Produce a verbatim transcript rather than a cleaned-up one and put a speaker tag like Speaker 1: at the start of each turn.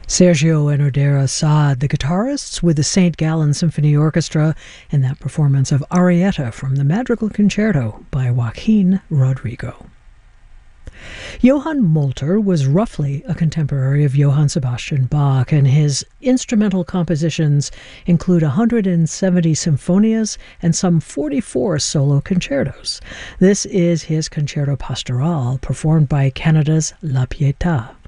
Speaker 1: Sergio and Odera Saad, the guitarists with the Saint Gallen Symphony Orchestra, in that performance of Arietta from the Madrigal Concerto by Joaquin Rodrigo. Johann Molter was roughly a contemporary of Johann Sebastian Bach, and his instrumental compositions include one hundred seventy symphonias and some forty-four solo concertos. This is his Concerto Pastoral, performed by Canada's La Pietà.